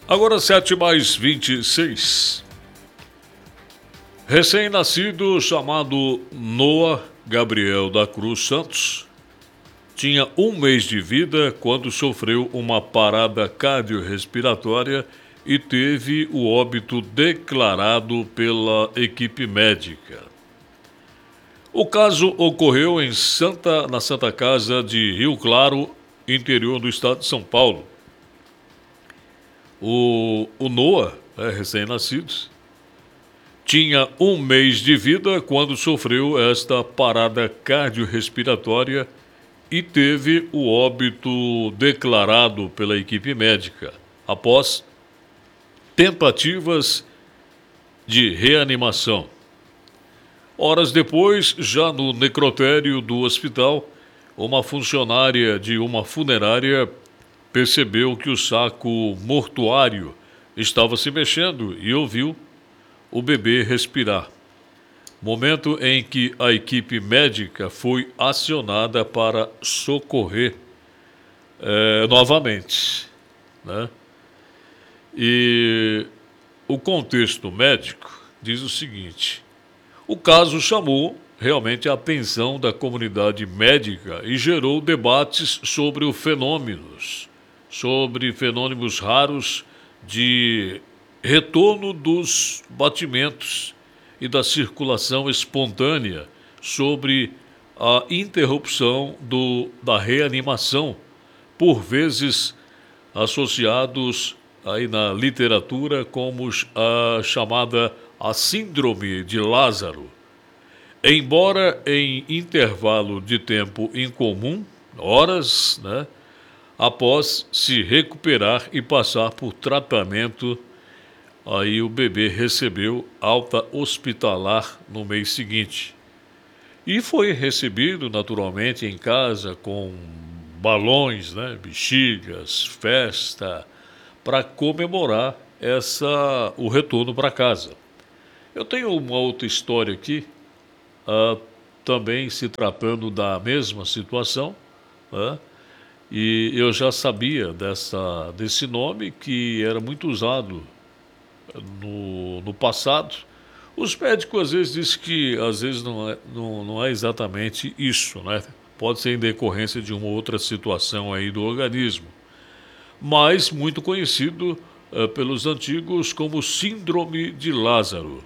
Agora 7:26. Recém-nascido chamado Noah Gabriel da Cruz Santos tinha 1 mês de vida quando sofreu uma parada cardiorrespiratória e teve o óbito declarado pela equipe médica. O caso ocorreu na Santa Casa de Rio Claro, interior do estado de São Paulo. O Noah, recém-nascido, tinha 1 mês de vida quando sofreu esta parada cardiorrespiratória e teve o óbito declarado pela equipe médica após tentativas de reanimação. Horas depois, já no necrotério do hospital, uma funcionária de uma funerária percebeu que o saco mortuário estava se mexendo e ouviu o bebê respirar. Momento em que a equipe médica foi acionada para socorrer novamente, né? E o contexto médico diz o seguinte: o caso chamou realmente a atenção da comunidade médica e gerou debates sobre fenômenos raros de retorno dos batimentos e da circulação espontânea, sobre a interrupção da reanimação, por vezes associados aí na literatura como a chamada a síndrome de Lázaro. Embora em intervalo de tempo incomum, horas, né, após se recuperar e passar por tratamento, aí o bebê recebeu alta hospitalar no mês seguinte. E foi recebido naturalmente em casa com balões, né, bexigas, festa, para comemorar o retorno para casa. Eu tenho uma outra história aqui, também se tratando da mesma situação, né? E eu já sabia desse nome, que era muito usado no passado. Os médicos às vezes dizem que às vezes não é exatamente isso, né? Pode ser em decorrência de uma outra situação aí do organismo, mas muito conhecido pelos antigos como síndrome de Lázaro.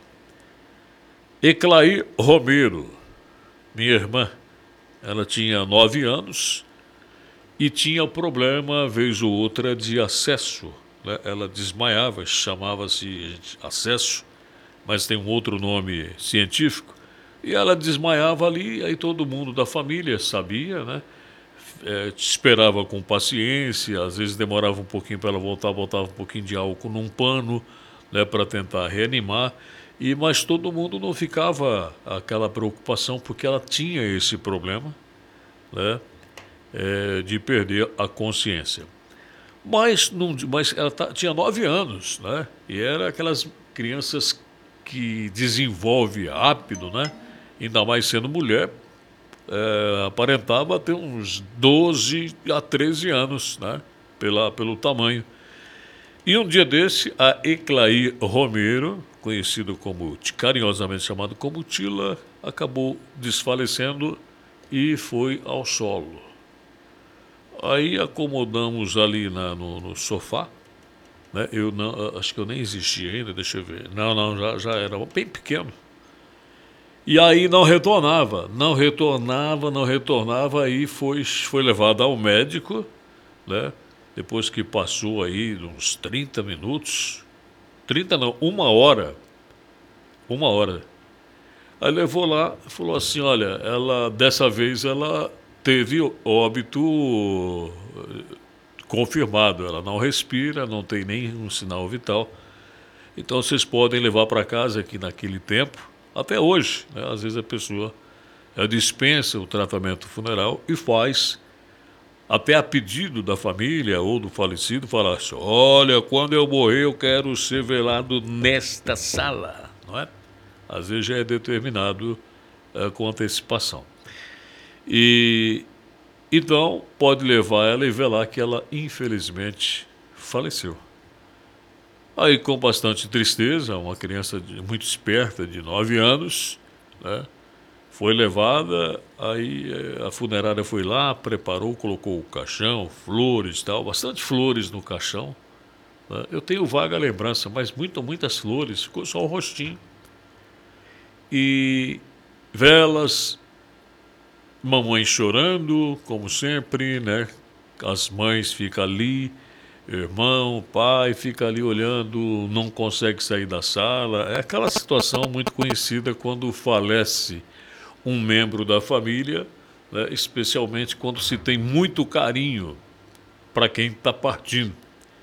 Eclair Romero, minha irmã, ela tinha 9 anos e tinha problema, vez ou outra, de acesso, né? Ela desmaiava, chamava-se acesso, mas tem um outro nome científico, e ela desmaiava ali, aí todo mundo da família sabia, né? Esperava com paciência, às vezes demorava um pouquinho para ela voltar, botava um pouquinho de álcool num pano, né, para tentar reanimar, mas todo mundo não ficava aquela preocupação, porque ela tinha esse problema, né, de perder a consciência. Mas ela tinha 9 anos, né, e era aquelas crianças que desenvolve rápido, né, ainda mais sendo mulher. Aparentava ter uns 12 a 13 anos, né? Pelo tamanho. E um dia desse, a Eclair Romero, conhecido carinhosamente chamado como Tila, acabou desfalecendo e foi ao solo. Aí acomodamos ali no sofá, né? Acho que eu nem existia ainda, deixa eu ver. Não, já era bem pequeno. E aí não retornava, aí foi levado ao médico, né? Depois que passou aí uns 30 minutos, 30 não, 1 hora. Aí levou lá e falou assim: olha, dessa vez ela teve óbito confirmado, ela não respira, não tem nenhum sinal vital. Então vocês podem levar para casa, que naquele tempo, até hoje, né, às vezes a pessoa dispensa o tratamento funeral e faz, até a pedido da família ou do falecido, fala assim: olha, quando eu morrer eu quero ser velado nesta sala, não é? Às vezes já é determinado com antecipação. E então pode levar ela e velar que ela infelizmente faleceu. Aí, com bastante tristeza, uma criança muito esperta, de 9 anos, né, foi levada, aí a funerária foi lá, preparou, colocou o caixão, flores e tal, bastante flores no caixão, né. Eu tenho vaga lembrança, mas muitas flores, ficou só o rostinho. E velas, mamãe chorando, como sempre, né? As mães ficam ali, irmão, pai, fica ali olhando, não consegue sair da sala. É aquela situação muito conhecida quando falece um membro da família, né? Especialmente quando se tem muito carinho para quem está partindo.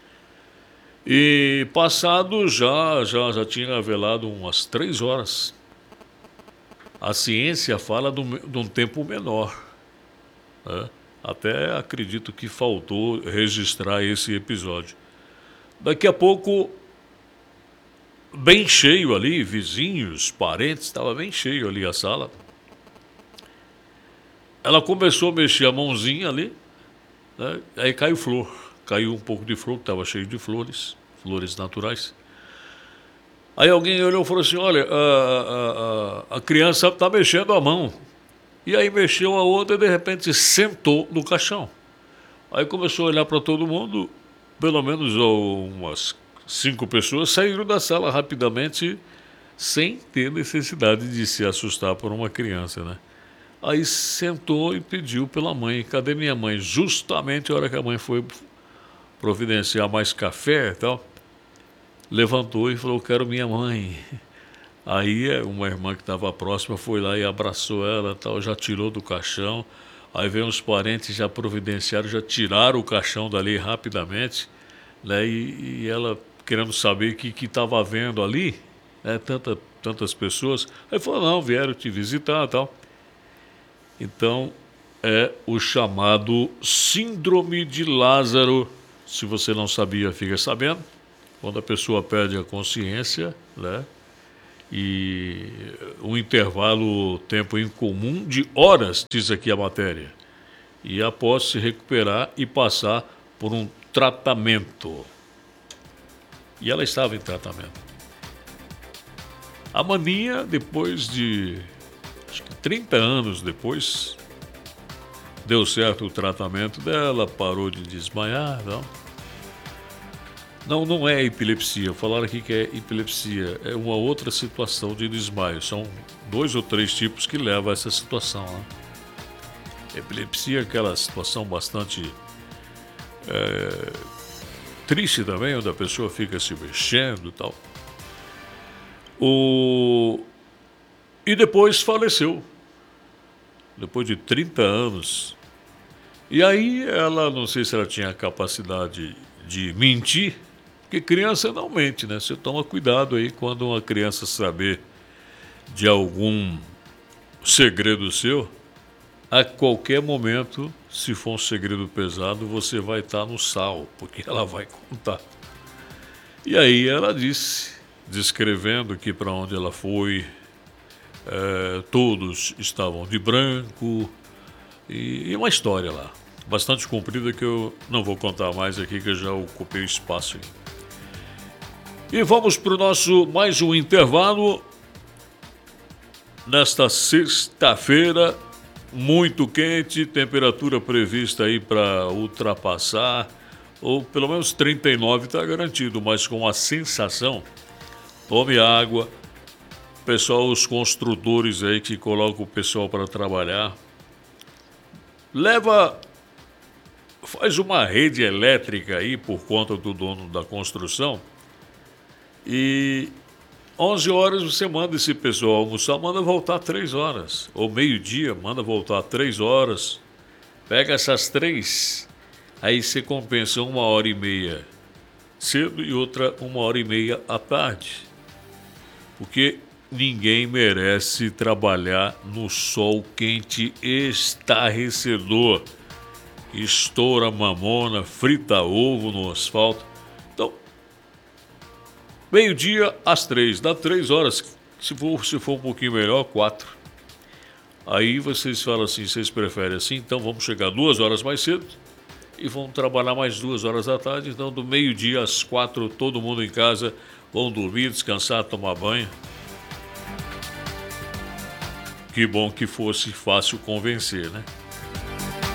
E passado já tinha velado umas 3 horas. A ciência fala de um tempo menor, né? Até acredito que faltou registrar esse episódio. Daqui a pouco, bem cheio ali, vizinhos, parentes, estava bem cheio ali a sala. Ela começou a mexer a mãozinha ali, né? Aí caiu flor. Caiu um pouco de flor, que estava cheio de flores, flores naturais. Aí alguém olhou e falou assim, olha, a criança está mexendo a mão. E aí mexeu a outra e de repente sentou no caixão. Aí começou a olhar para todo mundo, pelo menos umas 5 pessoas saíram da sala rapidamente, sem ter necessidade de se assustar por uma criança, né? Aí sentou e pediu pela mãe, cadê minha mãe? Justamente a hora que a mãe foi providenciar mais café e tal, levantou e falou, quero minha mãe. Aí uma irmã que estava próxima foi lá e abraçou ela, tal, já tirou do caixão. Aí veio uns parentes, já providenciaram, já tiraram o caixão dali rapidamente, né? E ela querendo saber o que estava vendo ali, né? Tantas pessoas. Aí falou, não, vieram te visitar, tal. Então é o chamado Síndrome de Lázaro. Se você não sabia, fica sabendo. Quando a pessoa perde a consciência, né? E um intervalo, tempo incomum de horas, diz aqui a matéria. E após se recuperar e passar por um tratamento. E ela estava em tratamento. A mania, depois de, acho que 30 anos depois, deu certo o tratamento dela, parou de desmaiar, não? Não é epilepsia. Falaram aqui que é epilepsia. É uma outra situação de desmaio. São 2 ou 3 tipos que levam a essa situação, né? Epilepsia é aquela situação bastante triste também, onde a pessoa fica se mexendo e tal. E depois faleceu. Depois de 30 anos. E aí ela, não sei se ela tinha a capacidade de mentir, porque criança não mente, né? Você toma cuidado aí quando uma criança saber de algum segredo seu, a qualquer momento, se for um segredo pesado, você vai estar no sal, porque ela vai contar. E aí ela disse, descrevendo que para onde ela foi, todos estavam de branco, e uma história lá, bastante comprida que eu não vou contar mais aqui, que eu já ocupei espaço aqui. E vamos para o nosso mais um intervalo. Nesta sexta-feira, muito quente, temperatura prevista aí para ultrapassar, ou pelo menos 39 está garantido, mas com a sensação, tome água. Pessoal, os construtores aí que colocam o pessoal para trabalhar, faz uma rede elétrica aí por conta do dono da construção e 11 horas você manda esse pessoal almoçar, manda voltar 3 horas, ou meio-dia, manda voltar 3 horas, pega essas 3, aí você compensa 1h30 cedo e outra 1h30 à tarde, porque ninguém merece trabalhar no sol quente estarrecedor. Estoura mamona, frita ovo no asfalto. Então, meio-dia às 3, dá 3 horas. Se for um pouquinho melhor, 4. Aí vocês falam assim, vocês preferem assim, então vamos chegar 2 horas mais cedo e vão trabalhar mais 2 horas da tarde. Então, do meio-dia às 4, todo mundo em casa, vão dormir, descansar, tomar banho. Que bom que fosse fácil convencer, né?